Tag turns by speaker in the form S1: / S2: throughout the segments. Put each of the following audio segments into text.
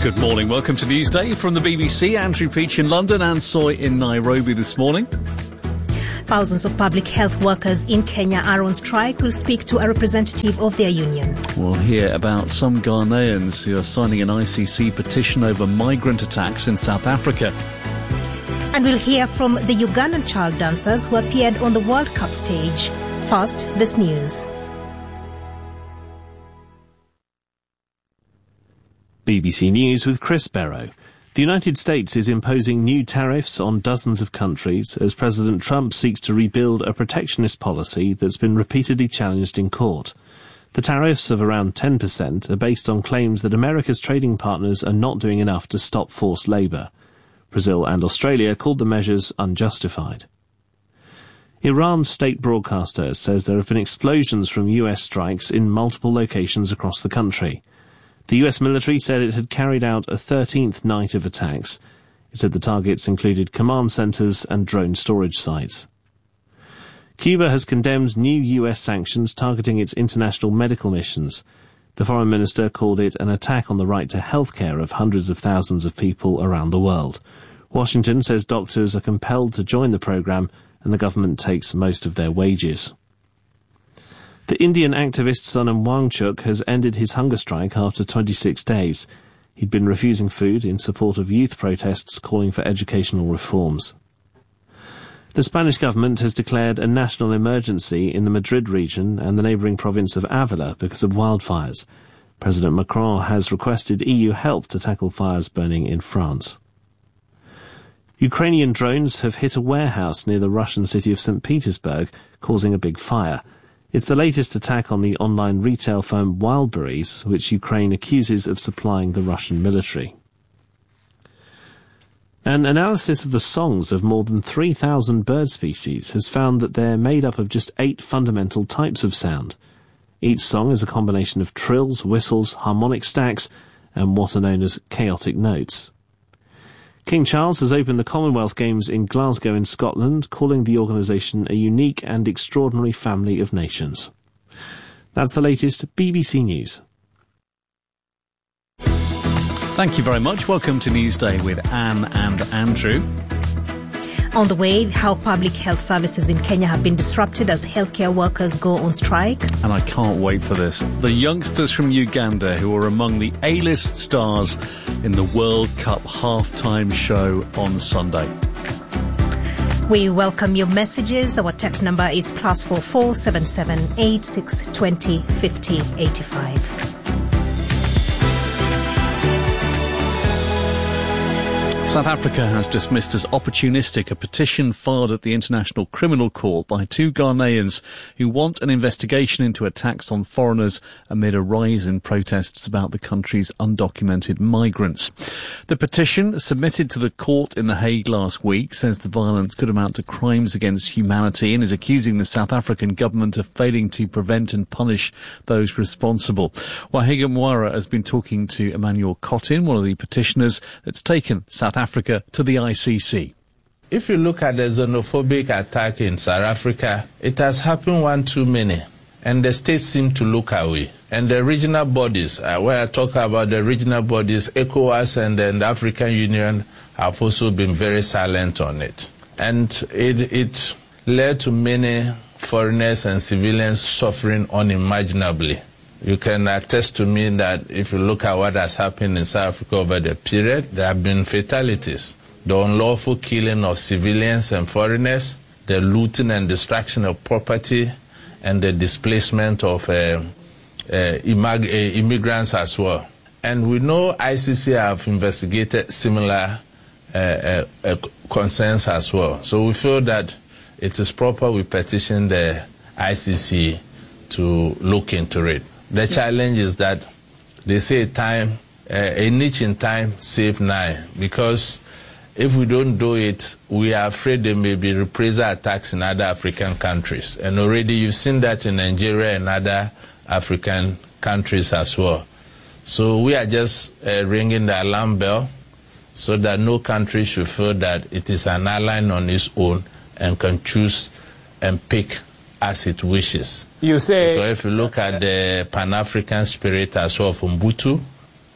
S1: Good morning. Welcome to Newsday from the BBC. Andrew Peach in London and Soy in Nairobi this morning.
S2: Thousands of public health workers in Kenya are on strike. We'll speak to a representative of their union.
S1: We'll hear about some Ghanaians who are signing an ICC petition over migrant attacks in South Africa.
S2: And we'll hear from the Ugandan child dancers who appeared on the World Cup stage. First, this news.
S3: BBC News with Chris Barrow. The United States is imposing new tariffs on dozens of countries as President Trump seeks to rebuild a protectionist policy that's been repeatedly challenged in court. The tariffs of around 10% are based on claims that America's trading partners are not doing enough to stop forced labour. Brazil and Australia called the measures unjustified. Iran's state broadcaster says there have been explosions from US strikes in multiple locations across the country. The US military said it had carried out a 13th night of attacks. It said the targets included command centres and drone storage sites. Cuba has condemned new US sanctions targeting its international medical missions. The foreign minister called it an attack on the right to healthcare of hundreds of thousands of people around the world. Washington says doctors are compelled to join the programme and the government takes most of their wages. The Indian activist Sonam Wangchuk has ended his hunger strike after 26 days. He'd been refusing food in support of youth protests calling for educational reforms. The Spanish government has declared a national emergency in the Madrid region and the neighbouring province of Avila because of wildfires. President Macron has requested EU help to tackle fires burning in France. Ukrainian drones have hit a warehouse near the Russian city of St. Petersburg, causing a big fire. It's the latest attack on the online retail firm Wildberries, which Ukraine accuses of supplying the Russian military. An analysis of the songs of more than 3,000 bird species has found that they're made up of just 8 fundamental types of sound. Each song is a combination of trills, whistles, harmonic stacks, and what are known as chaotic notes. King Charles has opened the Commonwealth Games in Glasgow in Scotland, calling the organisation a unique and extraordinary family of nations. That's the latest BBC News.
S1: Thank you very much. Welcome to Newsday with Anne and Andrew.
S2: On the way, how public health services in Kenya have been disrupted as healthcare workers go on strike.
S1: And I can't wait for this. The youngsters from Uganda who are among the A-list stars in the World Cup half-time show on Sunday.
S2: We welcome your messages. Our text number is +44 77 86 20 50 85.
S1: South Africa has dismissed as opportunistic a petition filed at the International Criminal Court by 2 Ghanaians who want an investigation into attacks on foreigners amid a rise in protests about the country's undocumented migrants. The petition, submitted to the court in The Hague last week, says the violence could amount to crimes against humanity and is accusing the South African government of failing to prevent and punish those responsible. Wahiga Mwara has been talking to Emmanuel Cottin, one of the petitioners that's taken South Africa to the ICC.
S4: If you look at the xenophobic attack in South Africa, it has happened one too many, and the states seem to look away. And the regional bodies, when I talk about the regional bodies, ECOWAS and then the African Union have also been very silent on it. And it led to many foreigners and civilians suffering unimaginably. You can attest to me that if you look at what has happened in South Africa over the period, there have been fatalities. The unlawful killing of civilians and foreigners, the looting and destruction of property, and the displacement of immigrants as well. And we know ICC have investigated similar concerns as well. So we feel that it is proper we petition the ICC to look into it. The challenge is that they say a niche in time save 9, because if we don't do it, we are afraid there may be reprisal attacks in other African countries. And already you've seen that in Nigeria and other African countries as well. So we are just ringing the alarm bell so that no country should feel that it is an island on its own and can choose and pick as it wishes.
S5: You say...
S4: Because if you look at the Pan-African spirit as well from Ubuntu,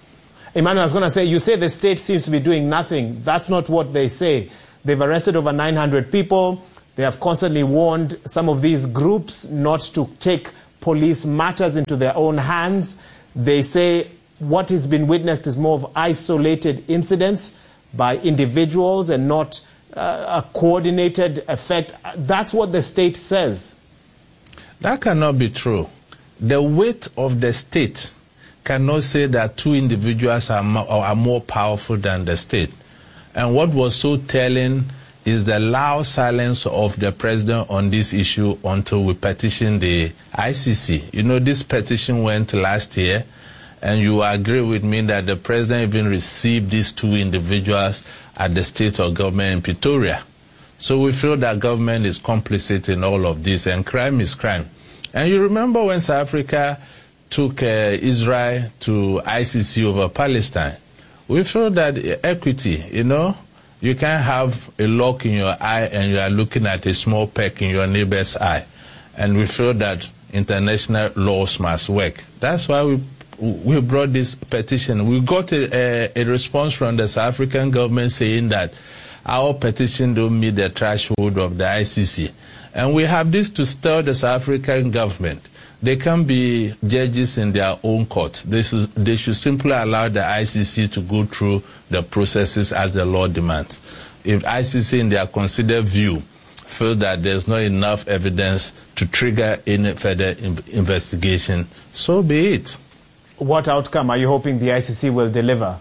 S5: Emmanuel, I was going to say, you say the state seems to be doing nothing. That's not what they say. They've arrested over 900 people. They have constantly warned some of these groups not to take police matters into their own hands. They say what has been witnessed is more of isolated incidents by individuals and not a coordinated effect. That's what the state says.
S4: That cannot be true. The weight of the state cannot say that two individuals are more powerful than the state. And what was so telling is the loud silence of the president on this issue until we petitioned the ICC. You know, this petition went last year, and you agree with me that the president even received these two individuals at the state of government in Pretoria. So we feel that government is complicit in all of this, and crime is crime. And you remember when South Africa took Israel to ICC over Palestine. We feel that equity, you know, you can't have a lock in your eye and you are looking at a small peck in your neighbor's eye. And we feel that international laws must work. That's why we brought this petition. We got a response from the South African government saying that our petition don't meet the threshold of the ICC. And we have this to stir the South African government. They can be judges in their own court. They should simply allow the ICC to go through the processes as the law demands. If ICC, in their considered view, feel that there's not enough evidence to trigger any further investigation, so be it.
S5: What outcome are you hoping the ICC will deliver?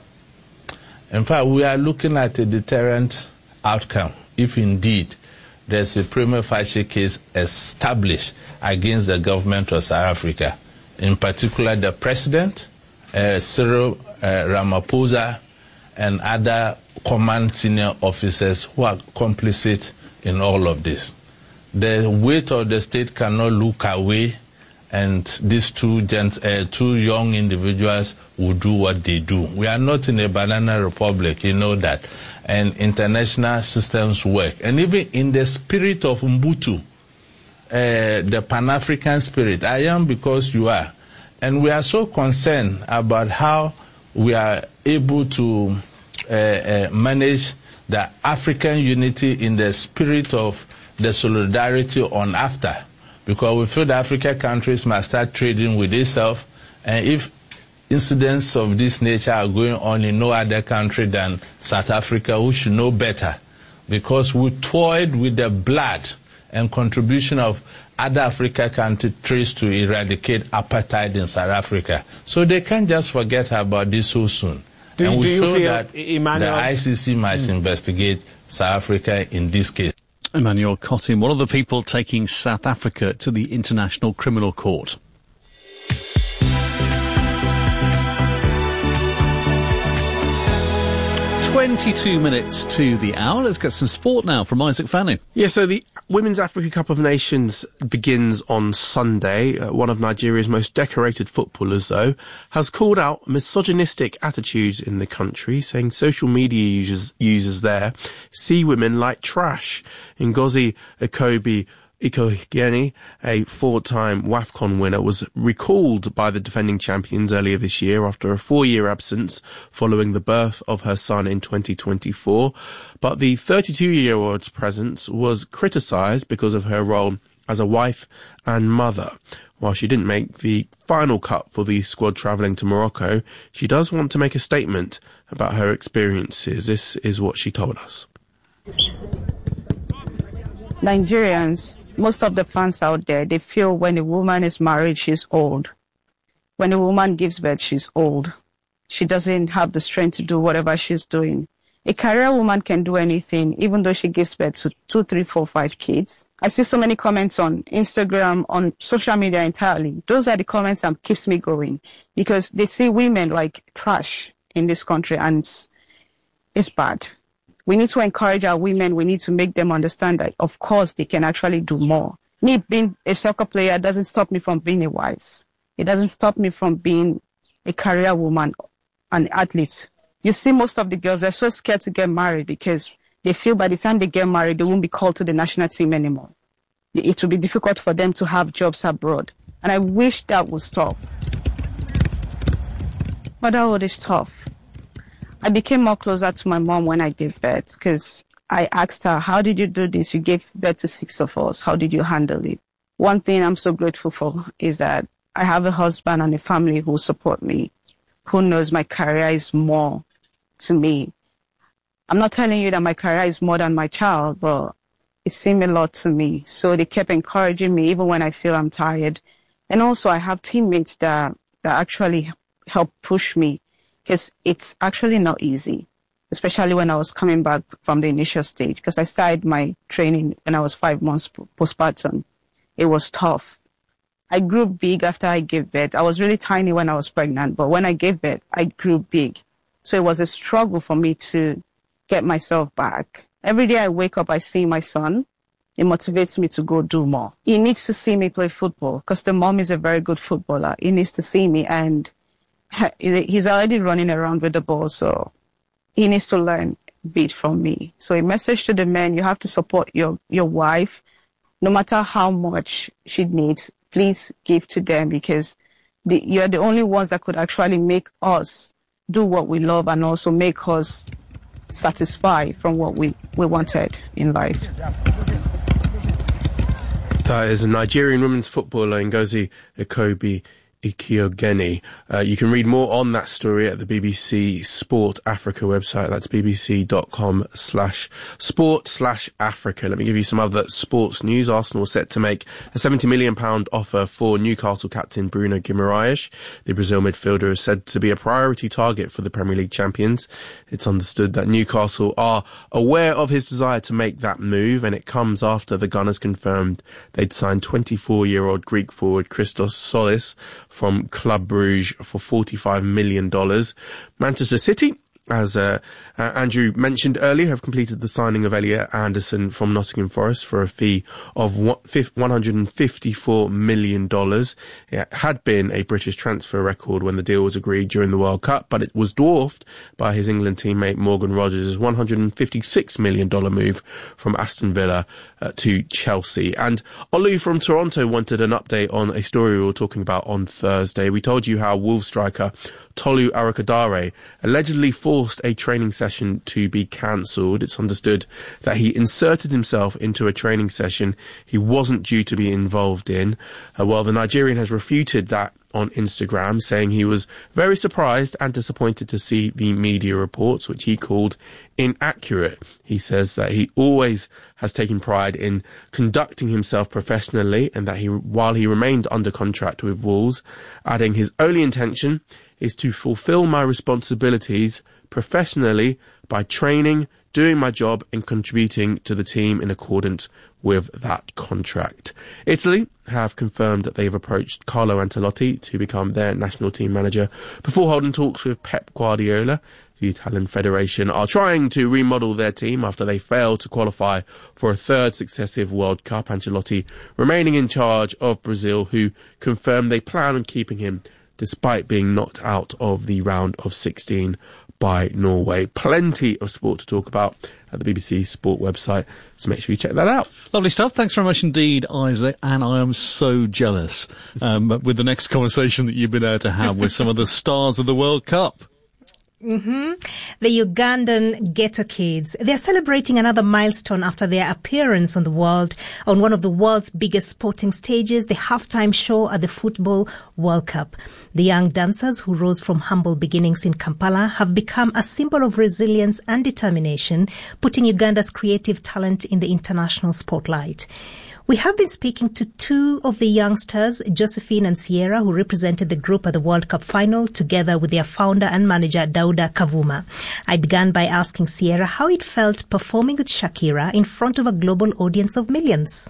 S4: In fact, we are looking at a deterrent outcome, if indeed there's a prima facie case established against the government of South Africa, in particular the president, Cyril Ramaphosa, and other command senior officers who are complicit in all of this. The weight of the state cannot look away, and these two young individuals will do what they do. We are not in a banana republic, you know that. And international systems work. And even in the spirit of Ubuntu, the Pan-African spirit, I am because you are. And we are so concerned about how we are able to manage the African unity in the spirit of the solidarity on AfCFTA. Because we feel the African countries must start trading with themselves. And if incidents of this nature are going on in no other country than South Africa, we should know better, because we toyed with the blood and contribution of other African countries to eradicate apartheid in South Africa. So they can't just forget about this so soon.
S5: Do you feel
S4: that
S5: Emmanuel,
S4: the ICC must investigate South Africa in this case?
S1: Emmanuel Cottin, one of the people taking South Africa to the International Criminal Court. 22 minutes to the hour. Let's get some sport now from Isaac Fanning.
S6: Yeah, so the Women's Africa Cup of Nations begins on Sunday. One of Nigeria's most decorated footballers, though, has called out misogynistic attitudes in the country, saying social media users there see women like trash. Ngozi Ikogeni, a four-time WAFCON winner, was recalled by the defending champions earlier this year after a 4-year absence following the birth of her son in 2024. But the 32-year-old's presence was criticised because of her role as a wife and mother. While she didn't make the final cut for the squad travelling to Morocco, she does want to make a statement about her experiences. This is what she told us.
S7: Nigerians, most of the fans out there, they feel when a woman is married, she's old. When a woman gives birth, she's old. She doesn't have the strength to do whatever she's doing. A career woman can do anything, even though she gives birth to 2, 3, 4, 5 kids. I see so many comments on Instagram, on social media entirely. Those are the comments that keeps me going, because they see women like trash in this country, and it's bad. We need to encourage our women. We need to make them understand that, of course, they can actually do more. Me being a soccer player doesn't stop me from being a wife. It doesn't stop me from being a career woman, an athlete. You see, most of the girls are so scared to get married because they feel by the time they get married, they won't be called to the national team anymore. It will be difficult for them to have jobs abroad. And I wish that would stop. Motherhood is tough. I became more closer to my mom when I gave birth because I asked her, how did you do this? You gave birth to 6 of us. How did you handle it? One thing I'm so grateful for is that I have a husband and a family who support me, who knows my career is more to me. I'm not telling you that my career is more than my child, but it seemed a lot to me. So they kept encouraging me even when I feel I'm tired. And also I have teammates that actually help push me because it's actually not easy, especially when I was coming back from the initial stage because I started my training when I was 5 months postpartum. It was tough. I grew big after I gave birth. I was really tiny when I was pregnant, but when I gave birth, I grew big. So it was a struggle for me to get myself back. Every day I wake up, I see my son. It motivates me to go do more. He needs to see me play football because the mom is a very good footballer. He needs to see me and he's already running around with the ball, so he needs to learn a bit from me. So a message to the men, you have to support your wife. No matter how much she needs, please give to them because you're the only ones that could actually make us do what we love and also make us satisfied from what we wanted in life.
S6: That is a Nigerian women's footballer, Ngozi Okobi Ikiogeni. You can read more on that story at the BBC Sport Africa website. That's bbc.com/sport/Africa. Let me give you some other sports news. Arsenal set to make a £70 million offer for Newcastle captain Bruno Guimaraes. The Brazil midfielder is said to be a priority target for the Premier League champions. It's understood that Newcastle are aware of his desire to make that move, and it comes after the Gunners confirmed they'd signed 24-year-old Greek forward Christos Solis from Club Brugge for $45 million. Manchester City, as Andrew mentioned earlier, have completed the signing of Elliot Anderson from Nottingham Forest for a fee of $154 million. It had been a British transfer record when the deal was agreed during the World Cup, but it was dwarfed by his England teammate Morgan Rogers' $156 million move from Aston Villa to Chelsea. And Olu from Toronto wanted an update on a story we were talking about on Thursday. We told you how Wolves striker Tolu Arakadare allegedly forced a training session to be cancelled. It's understood that he inserted himself into a training session he wasn't due to be involved in. Well, the Nigerian has refuted that on Instagram, saying he was very surprised and disappointed to see the media reports, which he called inaccurate. He says that he always has taken pride in conducting himself professionally and that while he remained under contract with Wolves, adding his only intention is to fulfill my responsibilities professionally by training, doing my job and contributing to the team in accordance with that contract. Italy have confirmed that they've approached Carlo Ancelotti to become their national team manager before holding talks with Pep Guardiola. The Italian Federation are trying to remodel their team after they failed to qualify for a third successive World Cup. Ancelotti remaining in charge of Brazil, who confirmed they plan on keeping him despite being knocked out of the round of 16 by Norway. Plenty of sport to talk about at the BBC Sport website, so make sure you check that out.
S1: Lovely stuff. Thanks very much indeed, Isaac. And I am so jealous with the next conversation that you've been able to have with some of the stars of the World Cup.
S2: The Ugandan Ghetto Kids. They're celebrating another milestone after their appearance on one of the world's biggest sporting stages, the halftime show at the Football World Cup. The young dancers, who rose from humble beginnings in Kampala, have become a symbol of resilience and determination, putting Uganda's creative talent in the international spotlight. We have been speaking to two of the youngsters, Josephine and Sierra, who represented the group at the World Cup final, together with their founder and manager, Dauda Kavuma. I began by asking Sierra how it felt performing with Shakira in front of a global audience of millions.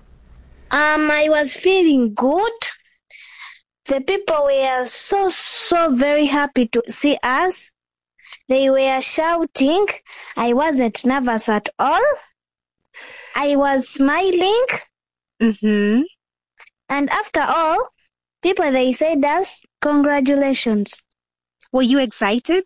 S8: I was feeling good. The people were so very happy to see us. They were shouting. I wasn't nervous at all. I was smiling. And after all, people, they said us, congratulations.
S9: Were you excited?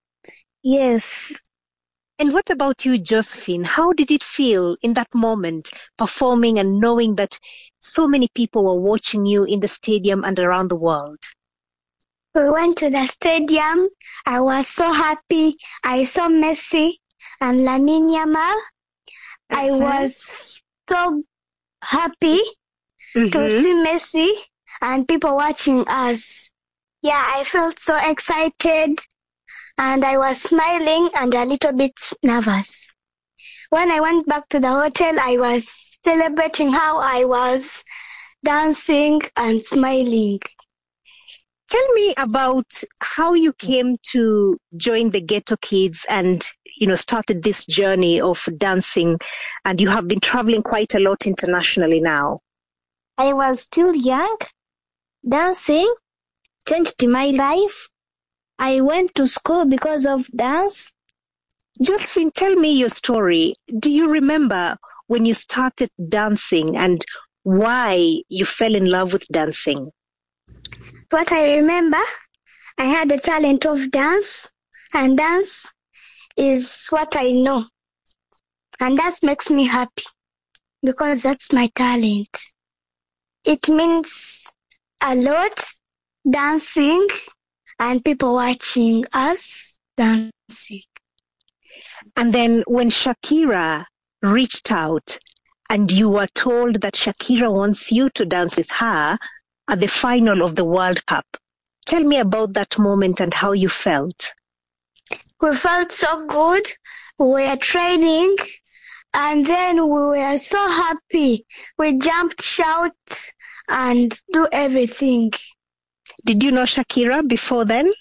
S8: Yes.
S9: And what about you, Josephine? How did it feel in that moment, performing and knowing that so many people were watching you in the stadium and around the world?
S8: We went to the stadium. I was so happy. I saw Messi and Lamine Yamal. I was so happy to see Messi and people watching us. Yeah, I felt so excited and I was smiling and a little bit nervous. When I went back to the hotel, I was celebrating how I was dancing and smiling.
S9: Tell me about how you came to join the Ghetto Kids and, started this journey of dancing, and you have been traveling quite a lot internationally now.
S8: I was still young. Dancing changed my life. I went to school because of dance.
S9: Josephine, tell me your story. Do you remember when you started dancing and why you fell in love with dancing?
S8: What I remember, I had a talent of dance, and dance is what I know. And that makes me happy because that's my talent. It means a lot, dancing and people watching us dancing.
S9: And then when Shakira reached out and you were told that Shakira wants you to dance with her at the final of the World Cup, tell me about that moment and how you felt.
S8: We felt so good. We were training and then we were so happy. We jumped, shout and do everything.
S9: Did you know Shakira before then?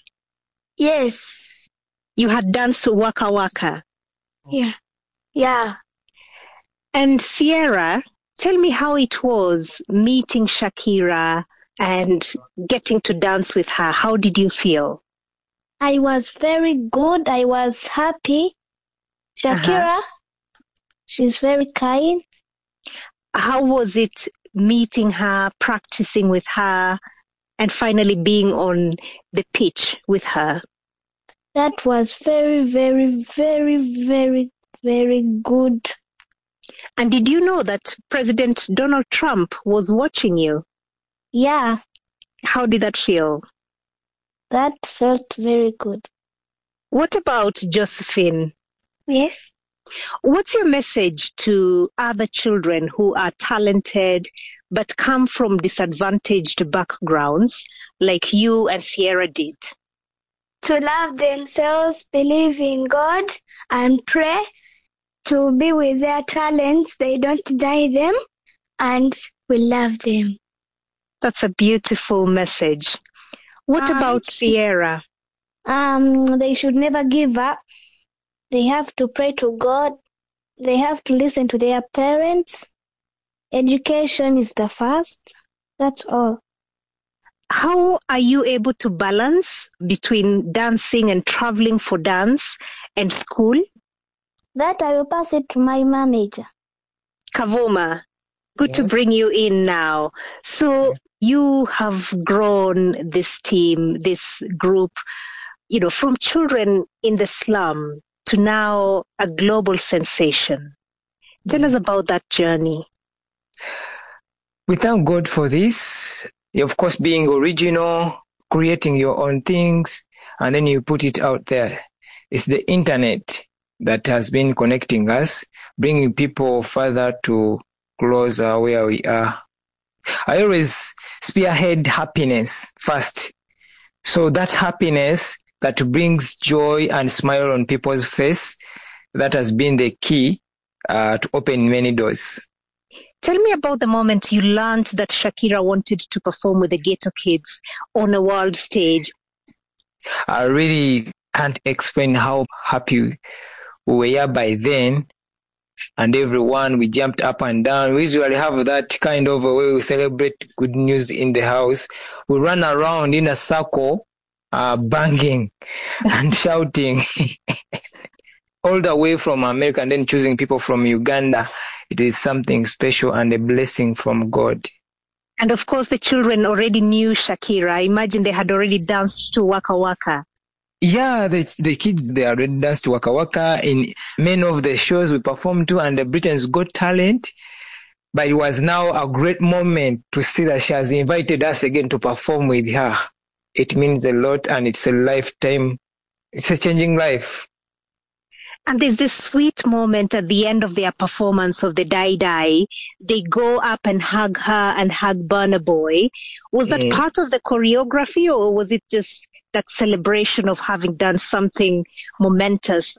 S8: Yes.
S9: You had danced to Waka Waka?
S8: Yeah.
S9: And Sierra, tell me how it was meeting Shakira and getting to dance with her. How did you feel?
S8: I was very good. I was happy. Shakira, she's very kind.
S9: How was it meeting her, practicing with her, and finally being on the pitch with her?
S8: That was very, very, very, very, very good.
S9: And did you know that President Donald Trump was watching you?
S8: Yeah.
S9: How did that feel?
S8: That felt very good.
S9: What about Josephine?
S8: Yes.
S9: What's your message to other children who are talented but come from disadvantaged backgrounds like you and Sierra did?
S8: To love themselves, believe in God, and pray to be with their talents. They don't deny them, and we love them.
S9: That's a beautiful message. What about Sierra?
S8: They should never give up. They have to pray to God. They have to listen to their parents. Education is the first. That's all.
S9: How are you able to balance between dancing and traveling for dance and school?
S8: That I will pass it to my manager.
S9: Kavuma, good to bring you in now. So you have grown this team, this group, from children in the slum to now a global sensation. Tell us about that journey.
S10: We thank God for this. Of course, being original, creating your own things, and then you put it out there. It's the internet that has been connecting us, bringing people further to closer where we are. I always spearhead happiness first. So that happiness that brings joy and smile on people's face, that has been the key to open many doors.
S9: Tell me about the moment you learned that Shakira wanted to perform with the Ghetto Kids on a world stage.
S10: I really can't explain how happy we were by then. And everyone, we jumped up and down. We usually have that kind of a way we celebrate good news in the house. We run around in a circle, banging and shouting all the way from America and then choosing people from Uganda. It is something special and a blessing from God.
S9: And of course, the children already knew Shakira. I imagine they had already danced to Waka Waka.
S10: Yeah, the kids, they already danced to Waka Waka in many of the shows we performed to, and the Britain's Got Talent. But it was now a great moment to see that she has invited us again to perform with her. it means a lot, and it's a lifetime. It's a changing life.
S9: And there's this sweet moment at the end of their performance of the Die Die. They go up and hug her and hug Burna Boy. Was that part of the choreography, or was it just that celebration of having done something momentous?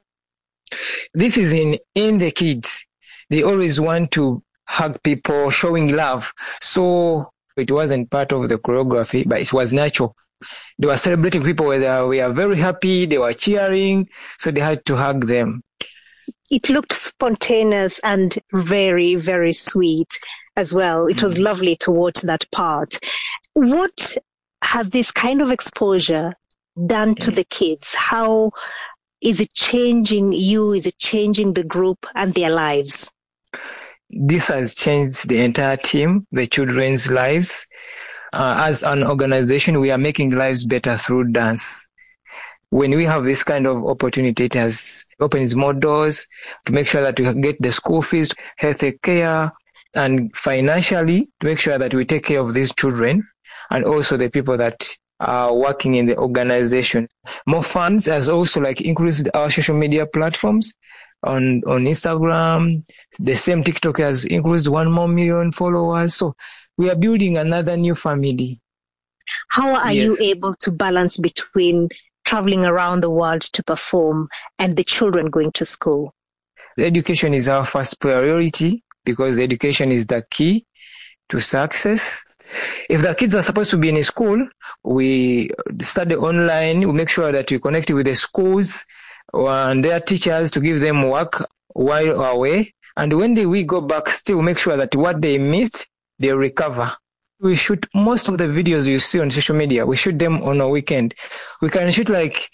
S10: This is in the kids. They always want to hug people, showing love. So it wasn't part of the choreography, but it was natural. They were celebrating people where we are very happy, they were cheering, so they had to hug them.
S9: It looked spontaneous and very, very sweet as well. It was lovely to watch that part. What has this kind of exposure done to the kids? How is it changing you? Is it changing the group and their lives?
S10: This has changed the entire team, the children's lives. As an organization, we are making lives better through dance. When we have this kind of opportunity, it has opens more doors to make sure that we get the school fees, health care, and financially to make sure that we take care of these children and also the people that are working in the organization. More funds has also increased our social media platforms. On Instagram, the same TikTok has increased 1 million followers. So we are building another new family.
S9: How are you able to balance between traveling around the world to perform and the children going to school?
S10: The education is our first priority because education is the key to success. If the kids are supposed to be in a school, we study online. We make sure that we connect with the schools and their teachers to give them work while away. And when we go back, still make sure that what they missed, they recover. We shoot most of the videos you see on social media. We shoot them on a weekend. We can shoot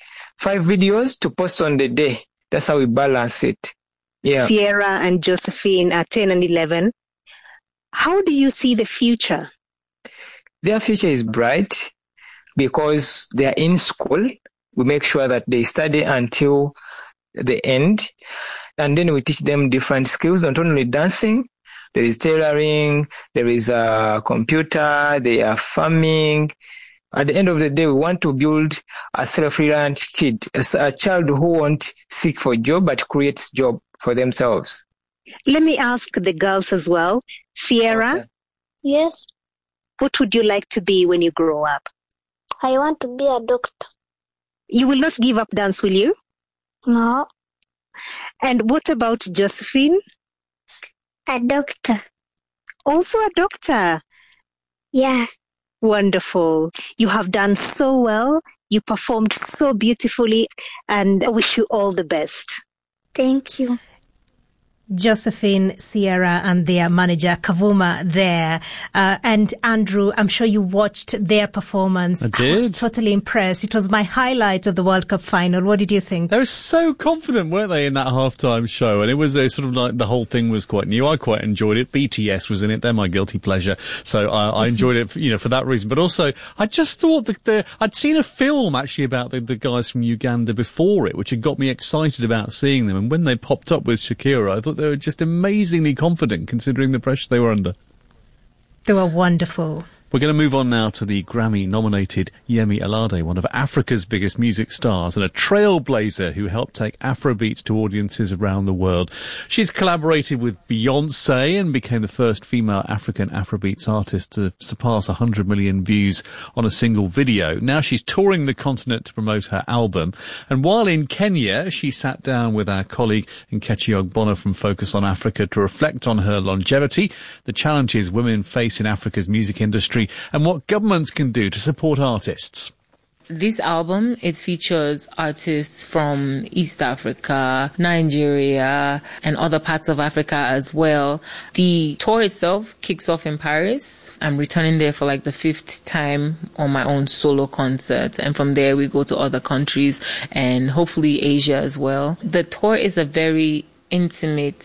S10: 5 videos to post on the day. That's how we balance it. Yeah.
S9: Sierra and Josephine are 10 and 11. How do you see the future?
S10: Their future is bright because they are in school. We make sure that they study until the end. And then we teach them different skills, not only dancing. There is tailoring, there is a computer, they are farming. At the end of the day, we want to build a self-reliant kid, a child who won't seek for a job but creates job for themselves.
S9: Let me ask the girls as well. Sierra?
S8: Okay. Yes?
S9: What would you like to be when you grow up?
S8: I want to be a doctor.
S9: You will not give up dance, will you?
S8: No.
S9: And what about Josephine?
S8: A doctor.
S9: Also a doctor?
S8: Yeah.
S9: Wonderful. You have done so well. You performed so beautifully, and I wish you all the best.
S8: Thank you.
S2: Josephine, Sierra, and their manager Kavuma there. And Andrew, I'm sure you watched their performance.
S1: I did.
S2: I was totally impressed. It was my highlight of the World Cup final. What did you think?
S1: They were so confident, weren't they, in that halftime show? And it was sort of the whole thing was quite new. I quite enjoyed it. BTS was in it. They're my guilty pleasure. So I enjoyed it, for that reason. But also, I just thought that I'd seen a film actually about the guys from Uganda before it, which had got me excited about seeing them. And when they popped up with Shakira, I thought they were just amazingly confident considering the pressure they were under.
S2: They were wonderful.
S1: We're going to move on now to the Grammy-nominated Yemi Alade, one of Africa's biggest music stars and a trailblazer who helped take Afrobeats to audiences around the world. She's collaborated with Beyoncé and became the first female African Afrobeats artist to surpass 100 million views on a single video. Now she's touring the continent to promote her album. And while in Kenya, she sat down with our colleague Nkechi Ogbonna from Focus on Africa to reflect on her longevity, the challenges women face in Africa's music industry, and what governments can do to support artists.
S11: This album, it features artists from East Africa, Nigeria, and other parts of Africa as well. The tour itself kicks off in Paris. I'm returning there for the 5th time on my own solo concert. And from there, we go to other countries and hopefully Asia as well. The tour is a very intimate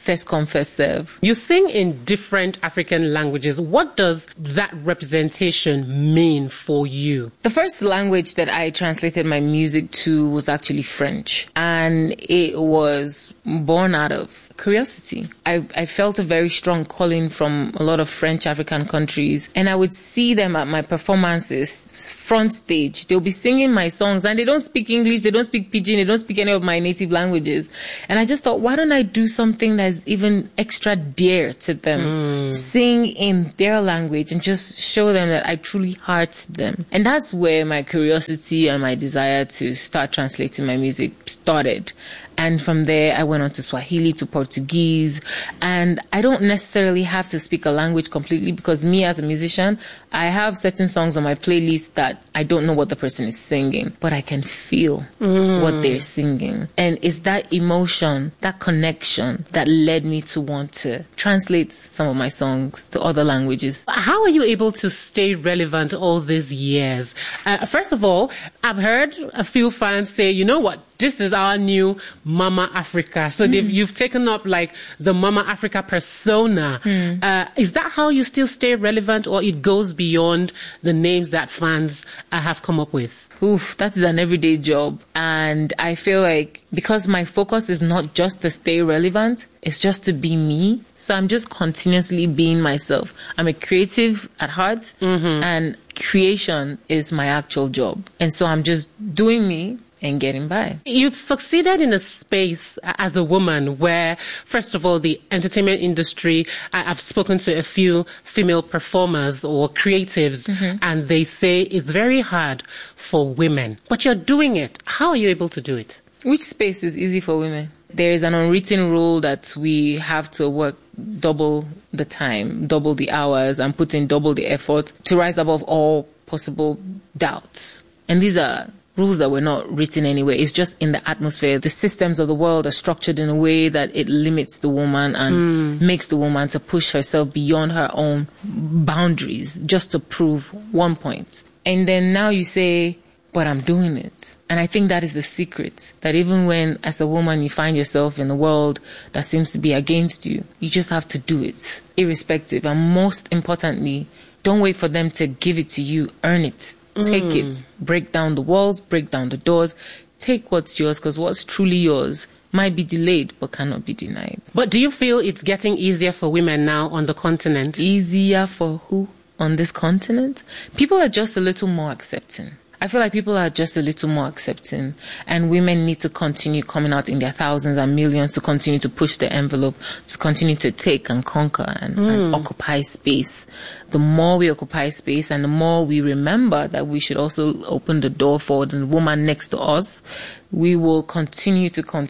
S11: first come, first serve.
S12: You sing in different African languages. What does that representation mean for you?
S11: The first language that I translated my music to was actually French, and it was born out of curiosity. I felt a very strong calling from a lot of French African countries, and I would see them at my performances, front stage. They'll be singing my songs, and they don't speak English, they don't speak Pidgin, they don't speak any of my native languages. And I just thought, why don't I do something that's even extra dear to them? Sing in their language and just show them that I truly heart them. And that's where my curiosity and my desire to start translating my music started. And from there, I went on to Swahili, to Portuguese. And I don't necessarily have to speak a language completely, because me as a musician, I have certain songs on my playlist that I don't know what the person is singing, but I can feel what they're singing. And it's that emotion, that connection that led me to want to translate some of my songs to other languages.
S12: How are you able to stay relevant all these years? First of all, I've heard a few fans say, you know what? This is our new Mama Africa. So you've taken up like the Mama Africa persona. Is that how you still stay relevant, or it goes beyond the names that fans have come up with?
S11: Oof, that is an everyday job. And I feel like because my focus is not just to stay relevant, it's just to be me. So I'm just continuously being myself. I'm a creative at heart, and creation is my actual job. And so I'm just doing me and getting by.
S12: You've succeeded in a space as a woman where, first of all, the entertainment industry, I've spoken to a few female performers or creatives, and they say it's very hard for women. But you're doing it. How are you able to do it?
S11: Which space is easy for women? There is an unwritten rule that we have to work double the time, double the hours, and put in double the effort to rise above all possible doubts. And these are rules that were not written anyway. It's just in the atmosphere. The systems of the world are structured in a way that it limits the woman and makes the woman to push herself beyond her own boundaries just to prove one point. And then now you say, but I'm doing it. And I think that is the secret, that even when as a woman you find yourself in a world that seems to be against you, you just have to do it, irrespective. And most importantly, don't wait for them to give it to you. Earn it. Take it. Break down the walls, break down the doors. Take what's yours, because what's truly yours might be delayed but cannot be denied.
S12: But do you feel it's getting easier for women now on the continent?
S11: Easier for who on this continent? People are just a little more accepting. I feel like people are just a little more accepting, and women need to continue coming out in their thousands and millions to continue to push the envelope, to continue to take and conquer and occupy space. The more we occupy space and the more we remember that we should also open the door for the woman next to us, we will continue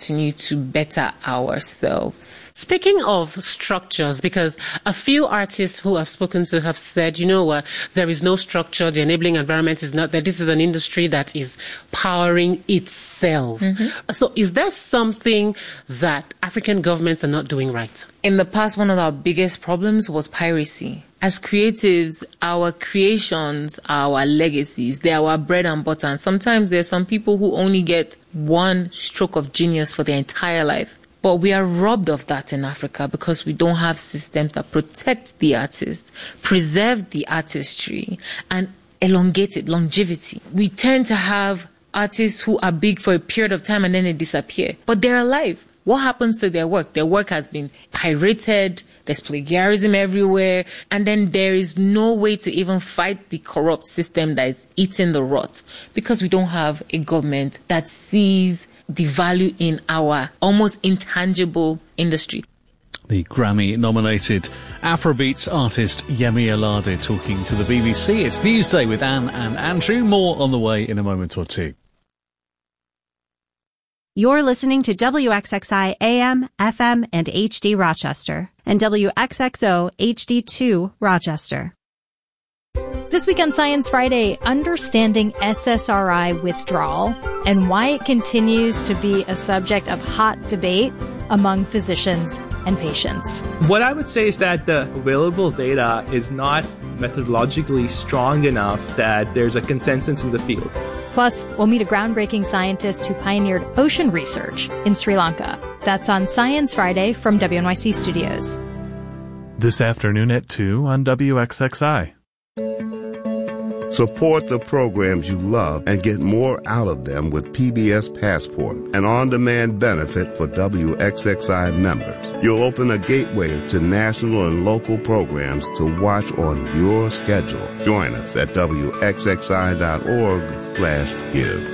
S11: to better ourselves.
S12: Speaking of structures, because a few artists who I've spoken to have said, you know what, there is no structure, the enabling environment is not there. This is an industry that is powering itself. So is there something that African governments are not doing right?
S11: In the past, one of our biggest problems was piracy. As creatives, our creations, our legacies, they are our bread and butter. And sometimes there's some people who only get one stroke of genius for their entire life. But we are robbed of that in Africa because we don't have systems that protect the artist, preserve the artistry, and elongate it, longevity. We tend to have artists who are big for a period of time and then they disappear. But they're alive. What happens to their work? Their work has been pirated, there's plagiarism everywhere, and then there is no way to even fight the corrupt system that is eating the rot because we don't have a government that sees the value in our almost intangible industry.
S1: The Grammy-nominated Afrobeats artist Yemi Alade talking to the BBC. It's Newsday with Anne and Andrew. More on the way in a moment or two.
S13: You're listening to WXXI AM, FM, and HD Rochester, and WXXO HD2 Rochester.
S14: This week on Science Friday, understanding SSRI withdrawal and why it continues to be a subject of hot debate among physicians and patients.
S15: What I would say is that the available data is not methodologically strong enough that there's a consensus in the field.
S14: Plus, we'll meet a groundbreaking scientist who pioneered ocean research in Sri Lanka. That's on Science Friday from WNYC Studios.
S16: This afternoon at 2 on WXXI.
S17: Support the programs you love and get more out of them with PBS Passport, an on-demand benefit for WXXI members. You'll open a gateway to national and local programs to watch on your schedule. Join us at WXXI.org/give.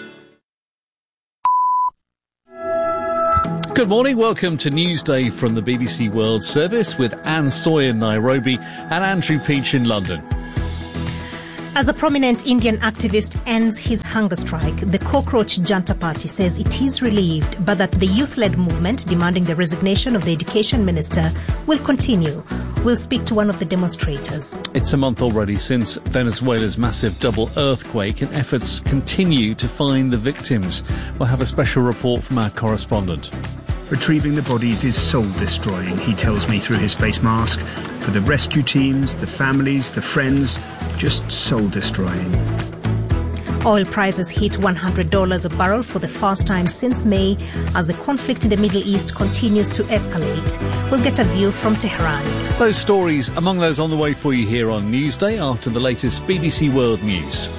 S1: Good morning, welcome to Newsday from the BBC World Service with Anne Soy in Nairobi and Andrew Peach in London.
S2: As a prominent Indian activist ends his hunger strike, the Cockroach Janta Party says it is relieved, but that the youth-led movement demanding the resignation of the education minister will continue. We'll speak to one of the demonstrators.
S1: It's a month already since Venezuela's massive double earthquake, and efforts continue to find the victims. We'll have a special report from our correspondent.
S18: Retrieving the bodies is soul-destroying, he tells me through his face mask. For the rescue teams, the families, the friends, just soul-destroying.
S2: Oil prices hit $100 a barrel for the first time since May as the conflict in the Middle East continues to escalate. We'll get a view from Tehran.
S1: Those stories among those on the way for you here on Newsday after the latest BBC World News.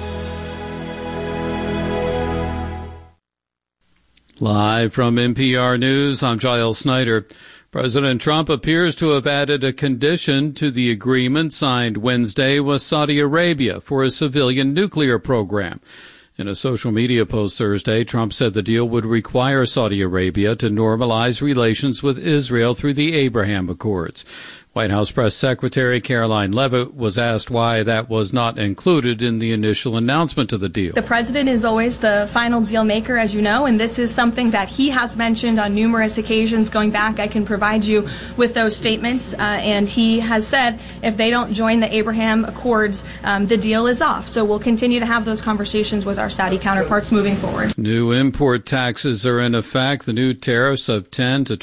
S19: Live from NPR News, I'm Giles Snyder. President Trump appears to have added a condition to the agreement signed Wednesday with Saudi Arabia for a civilian nuclear program. In a social media post Thursday, Trump said the deal would require Saudi Arabia to normalize relations with Israel through the Abraham Accords. White House Press Secretary Caroline Leavitt was asked why that was not included in the initial announcement of the deal.
S20: The president is always the final deal maker, as you know, and this is something that he has mentioned on numerous occasions going back. I can provide you with those statements, and he has said if they don't join the Abraham Accords, the deal is off. So we'll continue to have those conversations with our Saudi counterparts moving forward.
S19: New import taxes are in effect. The new tariffs of 10 to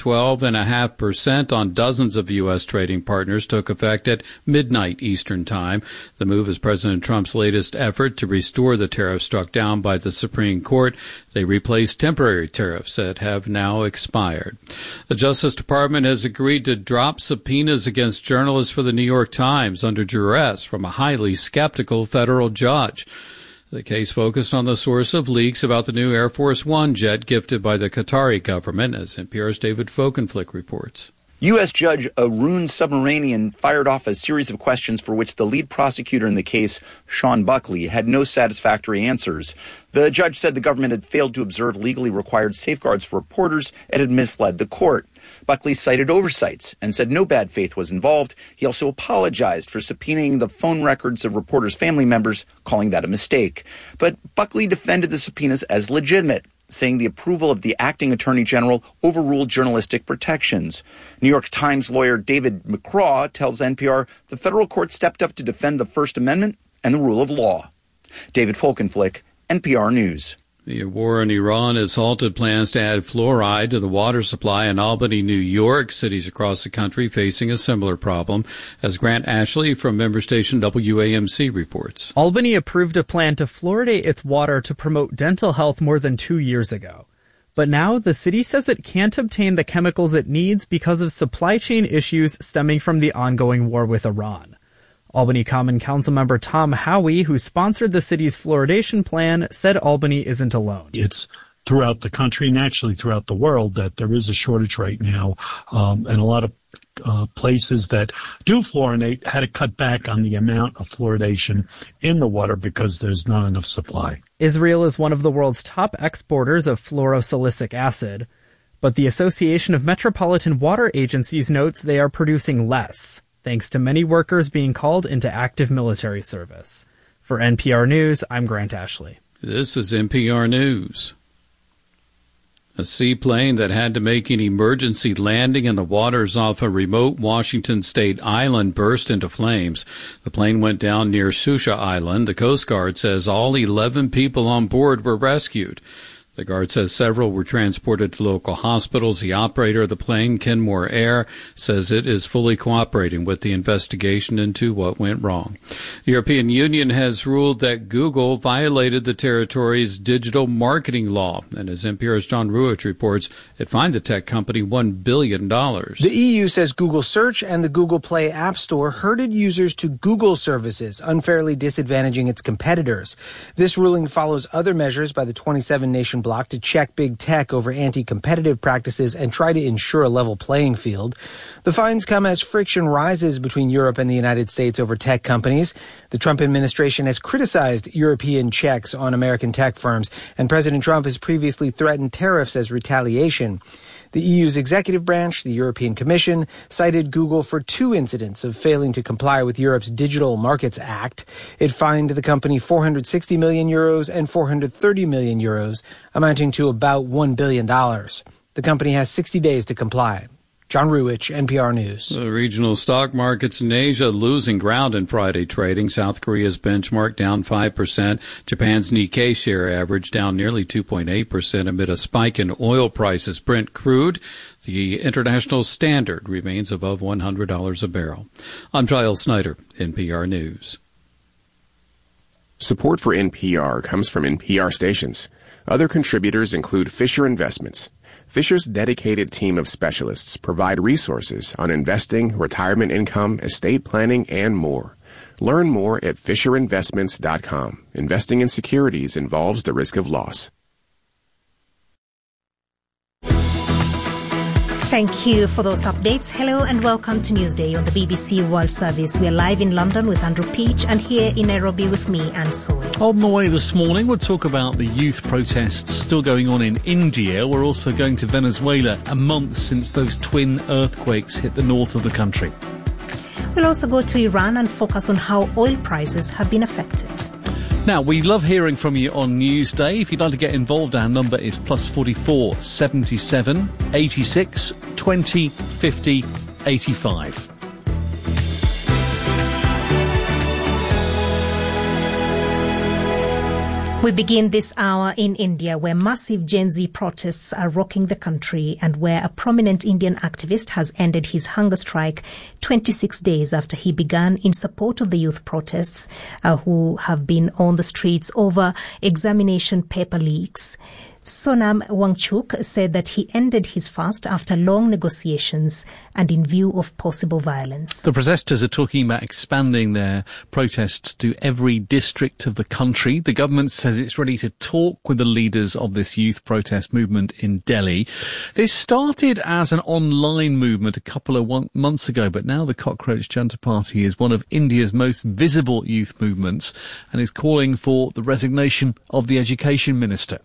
S19: 12.5% on dozens of U.S. trading partners took effect at midnight Eastern Time. The move is President Trump's latest effort to restore the tariffs struck down by the Supreme Court. They replace temporary tariffs that have now expired. The Justice Department has agreed to drop subpoenas against journalists for the New York Times under duress from a highly skeptical federal judge. The case focused on the source of leaks about the new Air Force One jet gifted by the Qatari government, as NPR's David Folkenflik reports.
S21: U.S. Judge Arun Subramanian fired off a series of questions for which the lead prosecutor in the case, Sean Buckley, had no satisfactory answers. The judge said the government had failed to observe legally required safeguards for reporters and had misled the court. Buckley cited oversights and said no bad faith was involved. He also apologized for subpoenaing the phone records of reporters' family members, calling that a mistake. But Buckley defended the subpoenas as legitimate, saying the approval of the acting attorney general overruled journalistic protections. New York Times lawyer David McCraw tells NPR the federal court stepped up to defend the First Amendment and the rule of law. David Folkenflik, NPR News.
S19: The war in Iran has halted plans to add fluoride to the water supply in Albany, New York. Cities across the country facing a similar problem, as Grant Ashley from member station WAMC reports.
S22: Albany approved a plan to fluoridate its water to promote dental health more than 2 years ago. But now the city says it can't obtain the chemicals it needs because of supply chain issues stemming from the ongoing war with Iran. Albany Common Council member Tom Howey, who sponsored the city's fluoridation plan, said Albany isn't alone.
S23: It's throughout the country and actually throughout the world that there is a shortage right now, and a lot of places that do fluorinate had to cut back on the amount of fluoridation in the water because there's not enough supply.
S22: Israel is one of the world's top exporters of fluorosilicic acid, but the Association of Metropolitan Water Agencies notes they are producing less, thanks to many workers being called into active military service. For NPR News, I'm Grant Ashley.
S19: This is NPR News. A seaplane that had to make an emergency landing in the waters off a remote Washington state island burst into flames. The plane went down near Susha Island. The Coast Guard says all 11 people on board were rescued. The guard says several were transported to local hospitals. The operator of the plane, Kenmore Air, says it is fully cooperating with the investigation into what went wrong. The European Union has ruled that Google violated the territory's digital marketing law. And as NPR's John Ruich reports, it fined the tech company $1 billion.
S3: The EU says Google Search and the Google Play App Store herded users to Google services, unfairly disadvantaging its competitors. This ruling follows other measures by the 27-nation bloc to check big tech over anti-competitive practices and try to ensure a level playing field. The fines come as friction rises between Europe and the United States over tech companies. The Trump administration has criticized European checks on American tech firms, and President Trump has previously threatened tariffs as retaliation. The EU's executive branch, the European Commission, cited Google for 2 incidents of failing to comply with Europe's Digital Markets Act. It fined the company €460 million and €430 million, amounting to about $1 billion. The company has 60 days to comply. John Ruich, NPR News.
S19: The regional stock markets in Asia losing ground in Friday trading. South Korea's benchmark down 5%. Japan's Nikkei share average down nearly 2.8% amid a spike in oil prices. Brent crude, the international standard, remains above $100 a barrel. I'm Giles Snyder, NPR News.
S4: Support for NPR comes from NPR stations. Other contributors include Fisher Investments. Fisher's dedicated team of specialists provide resources on investing, retirement income, estate planning, and more. Learn more at FisherInvestments.com. Investing in securities involves the risk of loss.
S2: Thank you for those updates. Hello and welcome to Newsday on the BBC World Service. We are live in London with Andrew Peach and here in Nairobi with me, Anne Soy.
S1: On the way this morning, we'll talk about the youth protests still going on in India. We're also going to Venezuela, a month since those twin earthquakes hit the north of the country.
S2: We'll also go to Iran and focus on how oil prices have been affected.
S1: Now, we love hearing from you on Newsday. If you'd like to get involved, our number is +44 77 86 20 50 85.
S2: We begin this hour in India, where massive Gen Z protests are rocking the country and where a prominent Indian activist has ended his hunger strike 26 days after he began in support of the youth protests who have been on the streets over examination paper leaks. Sonam Wangchuk said that he ended his fast after long negotiations and in view of possible violence.
S1: The protesters are talking about expanding their protests to every district of the country. The government says it's ready to talk with the leaders of this youth protest movement in Delhi. This started as an online movement a couple of months ago, but now the Cockroach Junta Party is one of India's most visible youth movements and is calling for the resignation of the education minister.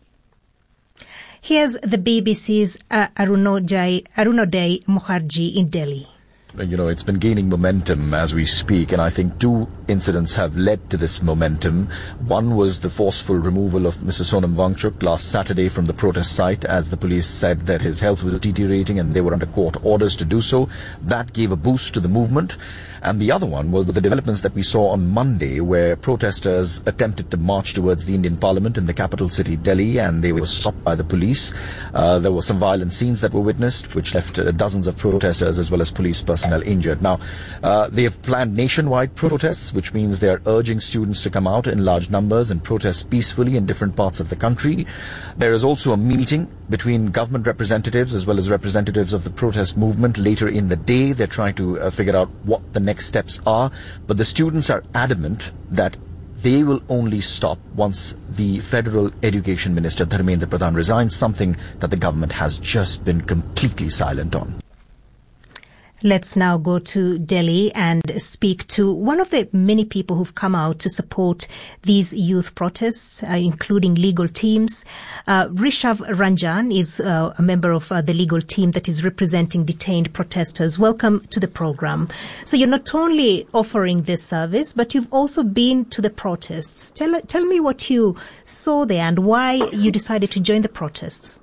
S2: Here's the BBC's Arunodai Mukherjee in Delhi.
S5: You know, it's been gaining momentum as we speak, and I think 2 incidents have led to this momentum. One was the forceful removal of Mr. Sonam Wangchuk last Saturday from the protest site as the police said that his health was deteriorating and they were under court orders to do so. That gave a boost to the movement. And the other one was the developments that we saw on Monday, where protesters attempted to march towards the Indian Parliament in the capital city, Delhi, and they were stopped by the police. There were some violent scenes that were witnessed, which left dozens of protesters as well as police personnel injured. Now, they have planned nationwide protests, which means they are urging students to come out in large numbers and protest peacefully in different parts of the country. There is also a meeting between government representatives as well as representatives of the protest movement later in the day. They're trying to figure out what the next steps are, but the students are adamant that they will only stop once the federal education minister, Dharmendra Pradhan, resigns, something that the government has just been completely silent on.
S2: Let's now go to Delhi and speak to one of the many people who've come out to support these youth protests, including legal teams. Rishav Ranjan is a member of the legal team that is representing detained protesters. Welcome to the program. So you're not only offering this service, but you've also been to the protests. Tell me what you saw there and why you decided to join the protests.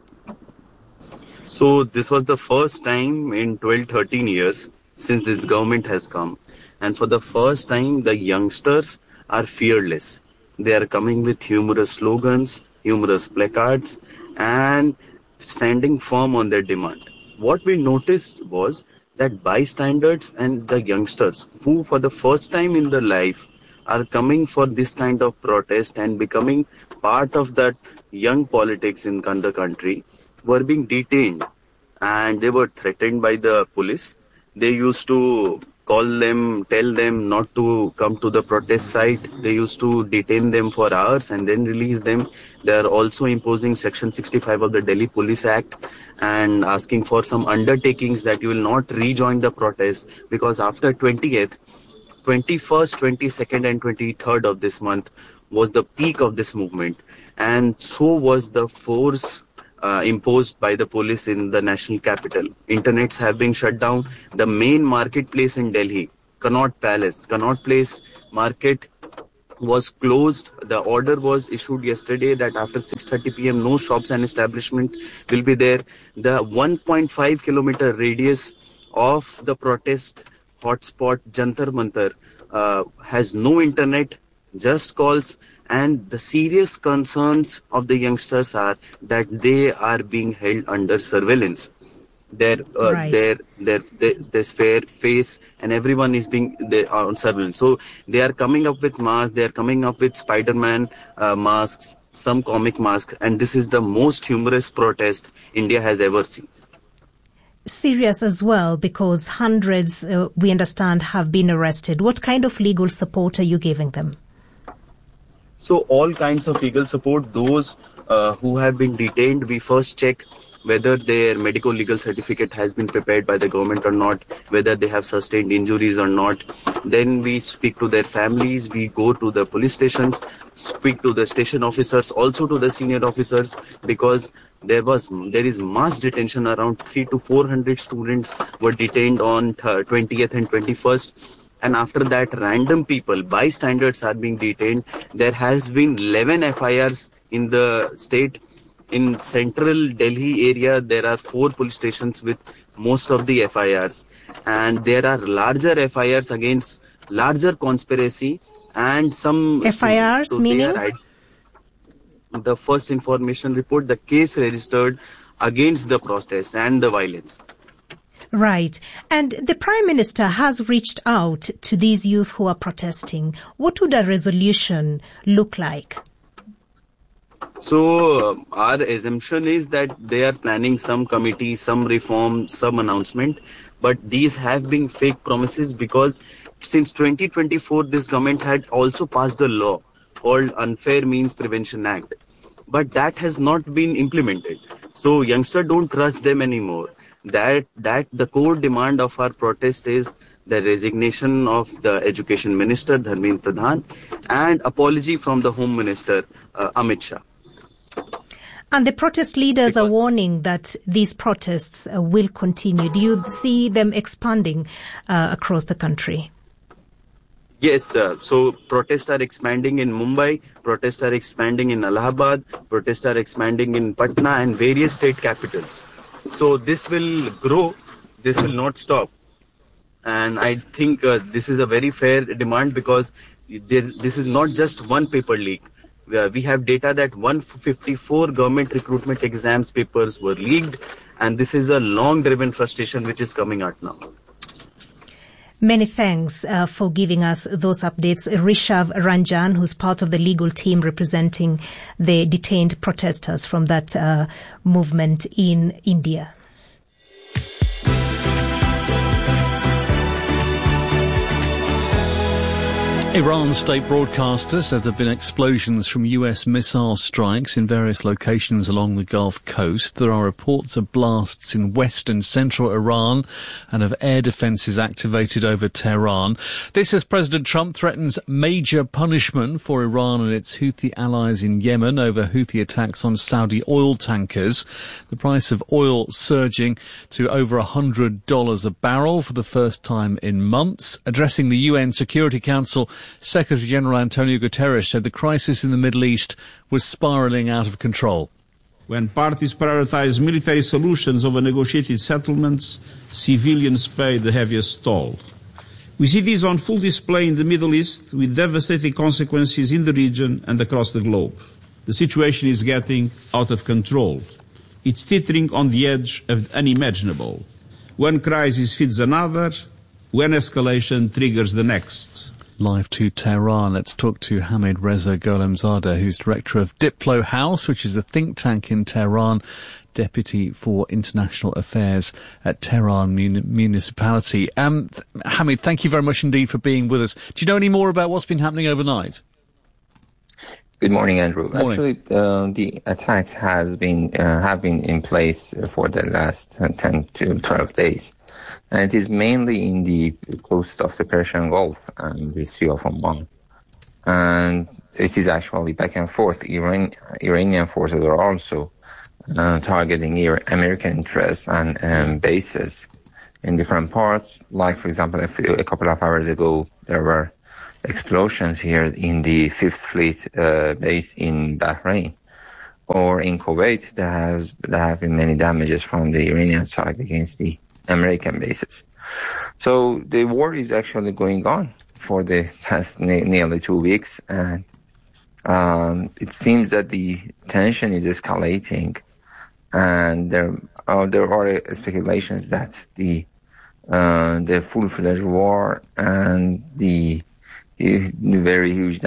S24: So this was the first time in 12-13 years since this government has come. And for the first time, the youngsters are fearless. They are coming with humorous slogans, humorous placards, and standing firm on their demand. What we noticed was that bystanders and the youngsters who for the first time in their life are coming for this kind of protest and becoming part of that young politics in the country were being detained, and they were threatened by the police. They used to call them, tell them not to come to the protest site. They used to detain them for hours and then release them. They are also imposing Section 65 of the Delhi Police Act and asking for some undertakings that you will not rejoin the protest, because after 20th, 21st, 22nd and 23rd of this month was the peak of this movement, and so was the force imposed by the police in the national capital. Internets have been shut down. The main marketplace in Delhi, Connaught Place market was closed. The order was issued yesterday that after 6:30 p.m. no shops and establishment will be there. The 1.5 kilometer radius of the protest hotspot Jantar Mantar has no internet, just calls, and the serious concerns of the youngsters are that they are being held under surveillance. Their face and everyone is being on surveillance. So they are coming up with masks, they are coming up with Spider-Man masks, some comic masks, and this is the most humorous protest India has ever seen.
S2: Serious as well, because hundreds, we understand, have been arrested. What kind of legal support are you giving them?
S24: So all kinds of legal support. Those who have been detained, we first check whether their medical legal certificate has been prepared by the government or not, whether they have sustained injuries or not. Then we speak to their families, we go to the police stations, speak to the station officers, also to the senior officers, because there is mass detention. Around 300 to 400 students were detained on 20th and 21st. And after that, random people, bystanders, are being detained. There has been 11 FIRs in the state. In central Delhi area, there are 4 police stations with most of the FIRs. And there are larger FIRs against larger conspiracy and some...
S2: FIRs, so meaning?
S24: The first information report, the case registered against the protest and the violence.
S2: Right. And the Prime Minister has reached out to these youth who are protesting. What would a resolution look like?
S24: So our assumption is that they are planning some committee, some reform, some announcement. But these have been fake promises, because since 2024, this government had also passed a law called Unfair Means Prevention Act. But that has not been implemented. So youngsters don't trust them anymore. That the core demand of our protest is the resignation of the Education Minister, Dharmendra Pradhan, and apology from the Home Minister, Amit Shah.
S2: And the protest leaders are warning that these protests will continue. Do you see them expanding across the country?
S24: Yes, so protests are expanding in Mumbai, protests are expanding in Allahabad, protests are expanding in Patna and various state capitals. So this will grow, this will not stop. And I think this is a very fair demand, because this is not just one paper leak. We have data that 154 government recruitment exams papers were leaked, and this is a long-driven frustration which is coming out now.
S2: Many thanks for giving us those updates. Rishav Ranjan, who's part of the legal team representing the detained protesters from that movement in India.
S1: Iran state broadcaster said there have been explosions from US missile strikes in various locations along the Gulf Coast. There are reports of blasts in west and central Iran and of air defences activated over Tehran. This as President Trump threatens major punishment for Iran and its Houthi allies in Yemen over Houthi attacks on Saudi oil tankers. The price of oil surging to over $100 a barrel for the first time in months. Addressing the UN Security Council, Secretary-General Antonio Guterres said the crisis in the Middle East was spiralling out of control.
S6: When parties prioritize military solutions over negotiated settlements, civilians pay the heaviest toll. We see this on full display in the Middle East, with devastating consequences in the region and across the globe. The situation is getting out of control. It's teetering on the edge of the unimaginable. One crisis feeds another, one escalation triggers the next.
S1: Live to Tehran, let's talk to Hamid Reza Gholemzadeh, who's director of Diplo House, which is a think tank in Tehran, Deputy for International Affairs at Tehran Municipality. Hamid, thank you very much indeed for being with us. Do you know any more about what's been happening overnight?
S7: Good morning, Andrew.
S1: Morning.
S7: Actually, the attacks have been in place for the last 10 to 12 days. And it is mainly in the coast of the Persian Gulf and the Sea of Oman. And it is actually back and forth. Iranian forces are also targeting American interests and bases in different parts. Like, for example, a couple of hours ago, there were explosions here in the 5th Fleet base in Bahrain. Or in Kuwait, there have been many damages from the Iranian side against the American bases. So the war is actually going on for the past nearly 2 weeks, and it seems that the tension is escalating, and there are speculations that the full-fledged war and the very huge